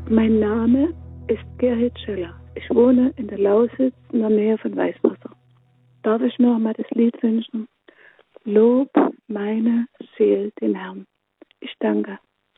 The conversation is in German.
Mein Name ist Gerhard Scheller. Ich wohne in der Lausitz in der Nähe von Weißwasser. Darf ich mir noch mal das Lied wünschen? Lob meine Seele den Herrn. Ich danke.